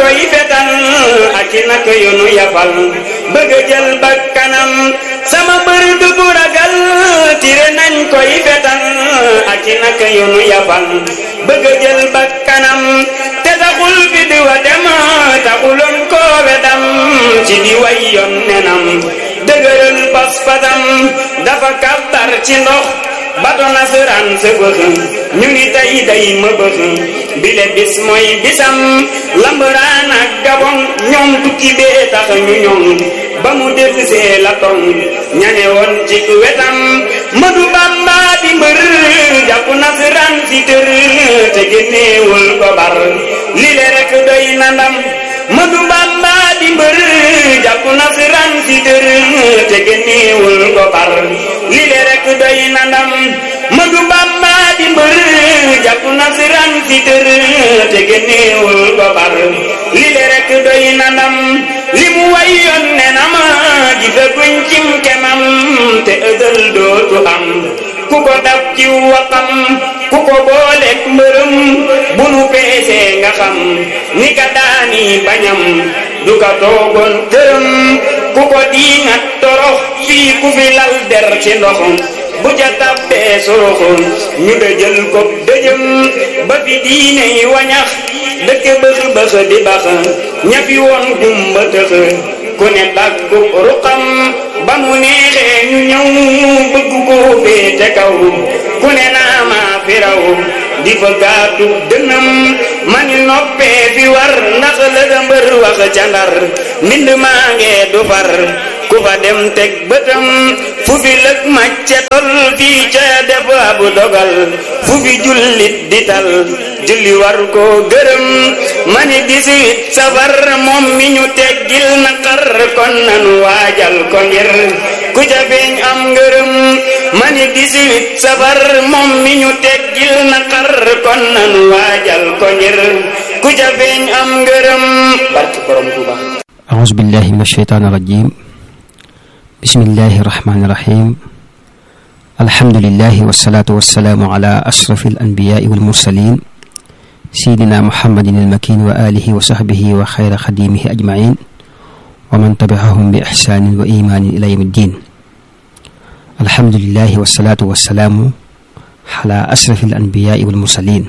koy fetal ak i naka yu nu yafal bëgg jël bakkanam sama bër du bu ragal tire nañ koy fetal ak i naka yu nu yafal bëgg jël bakkanam te taxul fi di wa dem taxuloon koo wedam ci di way yoon nenam dëgëral pas-pasam dafa kàbbar ci ndox bato nasaraan sa bëx ñu ngi tey day ma bëx bile bis mooy bisam lambaraan ak gabon ñoom tukki bee tax ñu ñoom ba mu dellusee la tong ñane woon ci wetam Madu Bamba di mbër jàpp nasaraan si tër te génneewul ko bar lile rek doy na ndam Madu Bamba di mbër jàpp nasaraan si tër te génneewul ko bar lile rek doy na ndam Madu Bamba di mbër jàpp nasaraan si tër te génneewul ko bar lile rek doy na ndam li mu wayoon ne na ma gisaguñ cim kemam te ëdël dootu am ku ko dab ci waxam ku ko booleek mbërëm bu nu peesee nga xam ni ka daani bañam du ka toogoon këram ku ko diingat torox fii ku fi lal der ci ndoxum bu ca tabbee soroxum ñu dëjël ko dëjëm ba fi diine yi wañax dëkk bëx bëx di bax ñafi woon gumba tëx ku ne daggu ruqam ba mu neexee ñu ñëw bëgg ko féete kaw ku ne naa maa fi raw di fa gaatu dënam mani noppee fi war ndax la da mbër wax ca Ndar mbind maa ngee du far ku fa dem teg bëtam fu fi lëg macce tol fii ca def abu dogal fu fi jullit di tal julli war ko gërëm mani 18 safar moom mi ñu teggil naqar kon nanu waajal ko ngir ku ca feeñ am ngërëm mani 18 safar moom mi ñu teggil naqar kon nanu waajal ko ngir ku ca feeñ am ngërëm barke borom Tuuba. A'uuzu billahi mina shaytaani rajiim. Bismillahi rahmaani rahiim. Alhamdulillahi wassalaatu wassalaamu ala ashrafil anbiyaa'i wal mursaliin sayyidina Muhammadin al-makiin wa aalihi wa sahbihi wa xayra xadiimihi ajma'iin wa man tabi'ahum bi ihsaanin wa iimaanin ilaa yawmi ddiin. Alhamdulillahi wassalaatu wassalaamu ala ashrafil anbiyaa'i wal mursaliin.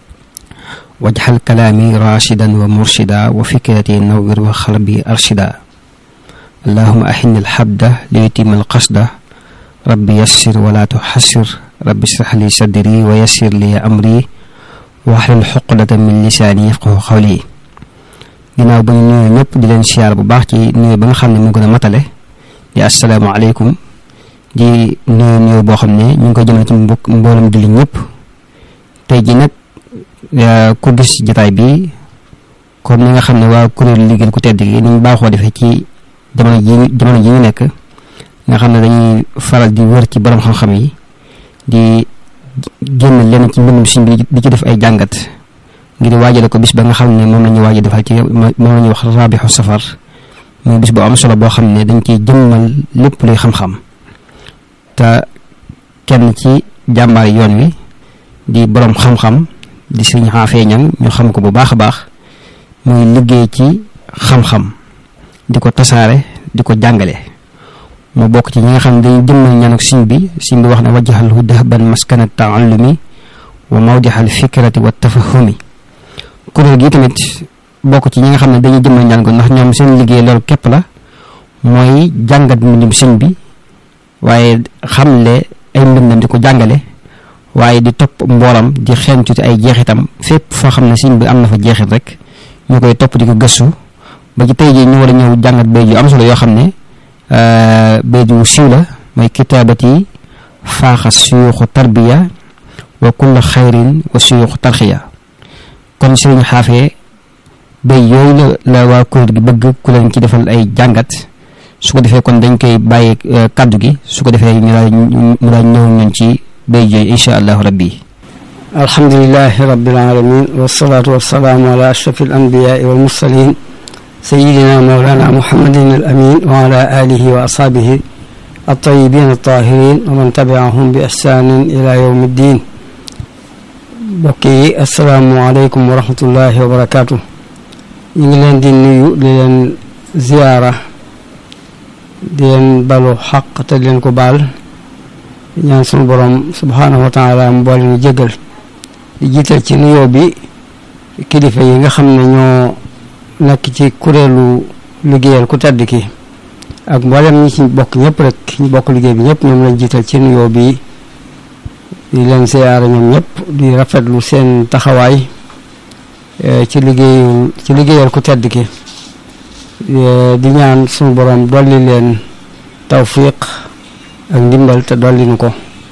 waj'al kalaami raashidan wa murshida wa fikrati nawwir wa qalbi arshida. Allahumma ahinni al-habda li yutimma al-qasda rabbi yassir wa la tuhassir rabbi ishrah li sadri wa yassir li amri wahlul uqdatan min lisaani yafqahu qawli. ginnaaw ba ñu nuyu ñëpp di leen siyaar bu baax ci nuyu ba nga xam ne mu gën a matale di assalaamu aleykum di nuyu boo xam ne ñu ngi koy jëmale ci mboolem julli ñëpp. tey ji nag ku gis jotaay bi comme ni nga xam ne waa kuréel liggéey ku tedd gi ni ñu baaxoo defee ci jamono ji ñu nekk nga xam ne dañuy faral di wër ci borom xam-xam yi di génn leen ci mbindum Sëriñ bi di ci def ay jàngat ngir waajale ko bis ba nga xam ne moom la ñuy waaj a defal ci moom la ñuy wax Rabiixu Safar muy bis bu am solo boo xam ne dañ ciy jëmmal lépp luy xam-xam. te kenn ci jàmbaar yoon wi di borom xam-xam di Sëriñ Xaafee Ñaŋ ñu xam ko bu baax a baax muy liggéey ci xam-xam di ko tasaare di ko jàngale. mu bokk ci ñi nga xam ne dañuy jëmmal ñaanuk Sëriñ bi wax na wajjahalhu dahban maskana taallumi wa mawdihal fikrati wa tafahumi. kuréel gi tamit bokk ci ñi nga xam ne dañuy jëmmal ñaan ko ndax ñoom seen liggéey loolu képp la mooy jàngat mbindum Sëriñ bi waaye xamle ay mbindam di ko jàngale waaye di topp mbooram di xeeñtu ci ay jeexitam fépp foo xam ne Sëriñ bi am na fa jeexit rek ñu koy topp di ko gëstu ba ci tey jii ñu war a ñëw jàngat bay yu am solo yoo xam ne bay yu siiw la mooy kitaabati faaxa suyuuxu tarbiya wa kulla xayrin wa suyuuxu tarxiya. kon Sëriñ Xaafee bay yooyu la waa kuréel gi bëgg ku leen ci defal ay jàngat su ko defee kon dañ koy bàyyi kaddu gi su ko defee mu daal ñëw ñun ci bay jooy insha allahu rabbi. alhamdulilahi rabbil alamin wasalaatu wasalaamu ala ashrafil anbiyaai wal mursalin sayidina mawlana muhammadin al amin wa ala alihi wa ashaabihi at-tayyibin at-tahirin wa man tabi'ahum bi ihsanin ila yawmi ddin. mbokk yi asalaamu aleykum wa rahmatullahi wa barakaatu. ñu ngi leen di nuyu di leen ziyaara di leen balu xaq te di leen ko baal ñaan sunu borom subhaanahu wa taala mu boole ñu jéggal di jiital ci nuyoo bi kilifa yi nga xam ne ñoo nekk ci kuréelu liggéeyal ku tedd ki ak mboolem ñi ci bokk ñëpp rek ñu bokk liggéey bi ñëpp ñoom lañ jiital ci nuyoo bi di leen ziyaara ñoom ñëpp di rafetlu seen taxawaay ci liggéeyal ku tedd ki di ñaan sunu borom dolli leen tawfiq ak ndimbal te dolli nu ko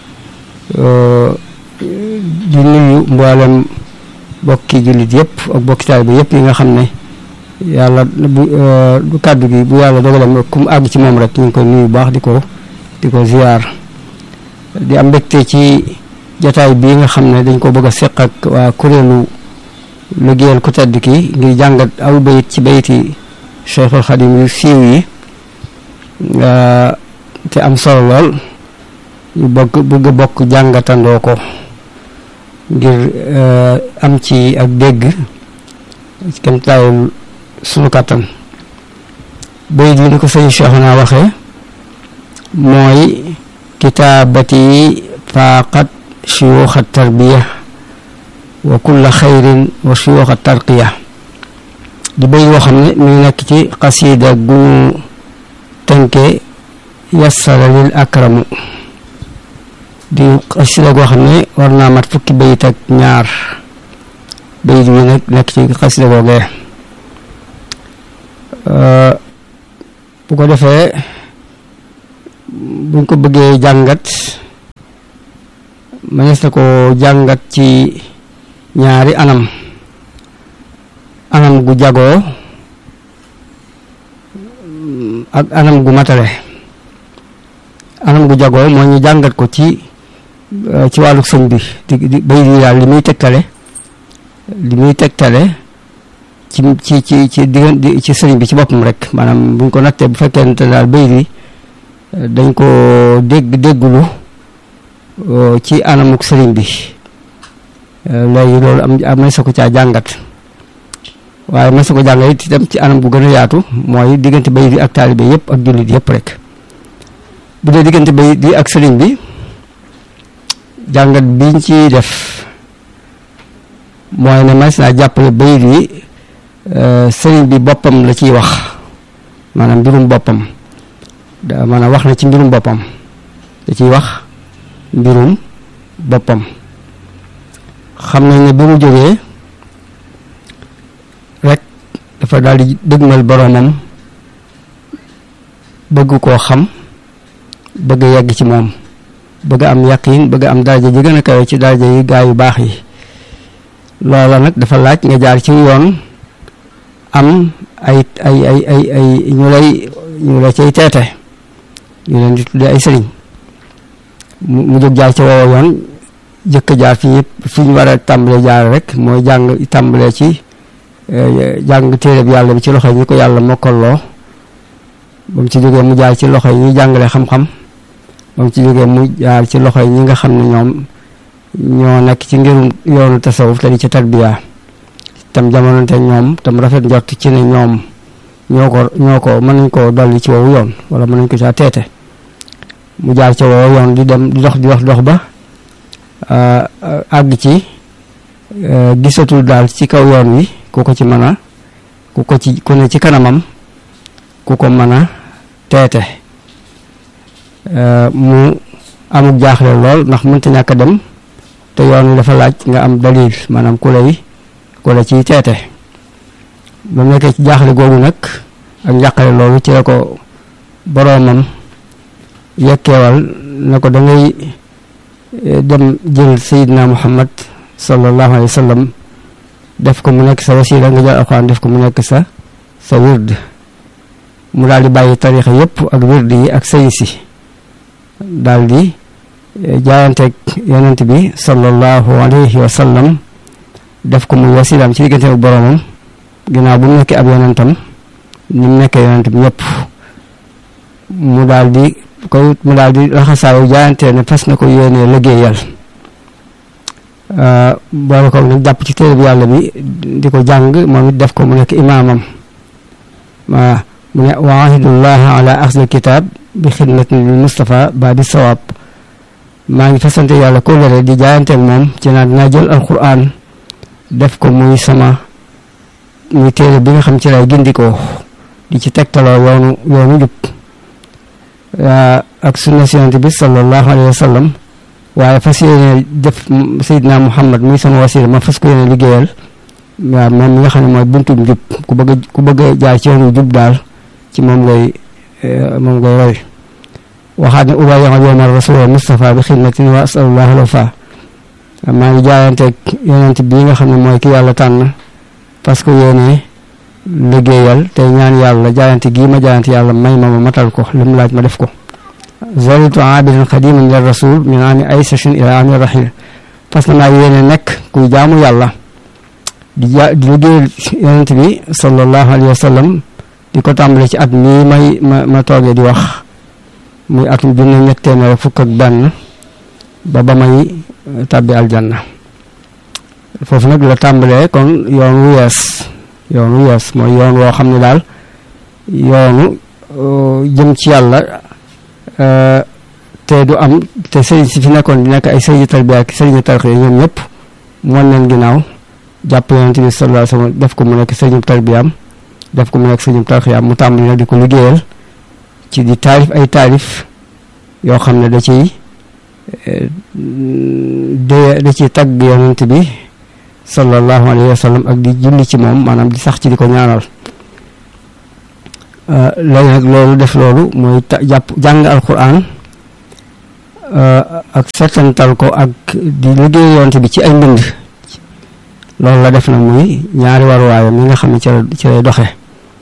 di nuyu mboolem bokki jullit yëpp ak bokki taalibe yëpp yi nga xam ne yàlla bu kàddu gi bu yàlla dogalam ku mu àgg ci moom rek ñu ngi koy nuyu baax di ko ziyaar di am mbégte ci jataay bii nga xam ne dañ ko bëgg a seq ak waa kuréelu liggéeyal ku tedd ki ngir jàngat aw bayit ci bayiti Cheikhul Xadim yu siiw yi te am solo lool ñu bëgg bokk jàngatandoo ko ngir am ci ak dégg kem taayul sunu kàttan bayit yi ni ko sëñ Cheikhuna waxee mooy kitaabati faaqat shuyuuxa tarbiya wa kulla xayrin wa shuyuuxa tarqiya di bayit woo xam ne mi ngi nekk ci xasiida gu ñu tënkee yassara lil akramu di xasida goo xam ne war naa mat fukki bayit ak ñaar bayit bi nag nekk ci xasida googee bu ko defee buñ ko bëggee jàngat mënees na ko jàngat ci ñaari anam gu jagoo ak anam gu matale anam gu jagoo moo ñu jàngat ko ci wàllu sëñ bi di bayit yi daal li muy tegtale ci sëriñ bi ci boppam rek maanaam buñ ko nattee bu fekkente daal bayit yi dañ ko déggulu ci anamuk sëriñ bi léegi loolu am na sa ko caa jàngat waaye ma sa ko jàngat it itam ci anam bu gën a yaatu mooy diggante bayit yi ak taalibe yëpp ak jullit yëpp rek bu dee diggante bayit yi ak sëriñ bi jàngat biñ ci def mooy ne mas naa jàppale bayit yi sëriñ bi boppam la ciy wax maanaam mbirum boppam maanaam wax na ci mbirum boppam da ciy wax mbirum boppam xam nañ ne bi mu jógee rek dafa daal di dëgmal boroomam bëgg koo xam bëgg yegg ci moom bëgg am yaqiin bëgg am daraja ji gën a kawe ci daraja yi gaa yu baax yi loola nag dafa laaj nga jaar ci yoon am ay ñu la cay teete ñu leen di tuddee ay sëriñ mu jóg jaar ci woowa yoon jëkk jaar fi ñëpp fi ñu war a tàmbalee jaar rek mooy tàmbalee ci jàng téere bi yàlla bi ci loxo yi ñi ko yàlla mokkaloo ba mu ci jógee mu jaar ci loxo yi ñuy jàngale xam-xam ba mu ci jógee mu jaar ci loxo yi ñi nga xam ne ñoom ñoo nekk ci ngirum yoonu tasawuf te di ci tarbiya tam jamononte ñoom tam rafet njort ci ne ñoom ñoo ko mën nañ koo dolli ci woowu yoon wala mën nañ ko caa teete mu jaar ci woowu yoon di dem di dox ba àgg ci gisatul daal ci kaw yoon wi ku ko ci mën a ku ne ci kanamam ku ko mën a teete mu amuk jaaxle lool ndax mënta ñàkk a dem te yoon wi dafa laaj nga am dalil maanaam ku la ciy teete ba mu nekkee ci jaaxle googu nag ak njàqale loolu ci la ko boroomam yekkeewal na ko da ngay dem jël Seydina Muhammad sallallahu alayhi wa sallam def ko mu nekk sa wasila nga jël alxuraan def ko mu nekk sa wird mu daal di bàyyi tarixa yëpp ak wird yi ak sëy si daal di jaayanteeg yonent bi sallallahu alayhi wa sallam def ko muy wasilaam ci diggante ak boroomam ginnaaw bu mu nekkee ab yonentam ni mu nekkee yonent bi ñëpp mu daal di laxasaayu jaayante ne fas na ko yéenee liggéeyal boole ko nag jàpp ci téere bi yàlla bi di ko jàng moom it def ko mu nekk imaamam mu ne wa ahidullahi ala axdil kitab bi xidmatin lil Mustafa baabi sawaab maa ngi fasante yàlla kóllëre di jaayanteeg moom ci naan dinaa jël alquran def ko muy téere bi nga xam ci lay gindikoo di ci tegtaloo yoonu jub ak sunna si Yonent bi sallallahu alayhi wa sallam waaye fas yéene def Seydina Muhammad muy sama wasila ma fas ko yéene liggéeyal waaw moom mi nga xam ne mooy buntu jub ku bëgg a jaar ci yoonu jub daal ci moom ngay roy waxaat ne ubayyi'u yawma rasuula Mustafa bi xidmatin wa as'alullaha al-wafa maa ngi jaayanteeg Yonent bi nga xam ne mooy ki yàlla tànn parce que yéene liggéeyal tey ñaan yàlla jaayante gii ma jaayante yàlla may ma matal ko li mu laaj ma def ko zalitu abidan xadiman lir rasul min ami aysashin ila ami rahil parce que maa ngi yéene nekk kuy jaamu yàlla di liggéeyal Yonent bi sallallahu alayhi wa sallam di ko tàmbale ci at mii ma toogee di wax muy atum junne ñett téeméer fukk ak benn ba may tàbbi aljanna foofu nag la tàmbalee kon yoon wu yees mooy yoon woo xam ne daal yoonu jëm ci yàlla te du am te sëriñ si fi nekkoon di nekk ay sëriñu tarbiya ak sëriñu tarxiya ñoom ñëpp moon leen ginnaaw jàpp Yonent bi sallallahu alayhi wa sallam def ko mu nekk sëriñu tarbiyaam def ko mu nekk sëriñu tarxiyaam mu tàmbali nag di ko liggéeyal ci di taalif ay taalif yoo xam ne da ciy tagg Yonent bi sallallahu alayhi wa sallam ak di julli ci moom maanaam di sax ci di ko ñaanal léegi nag loolu def loolu mooy jàng alquran ak settantal ko ak di liggéey Yonent bi ci ay mbind loolu la def na muy ñaari waruwaayam yi nga xam ne ci lay doxe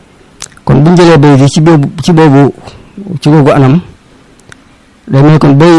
kon buñ jëlee bay di ci googu anam day may kon bay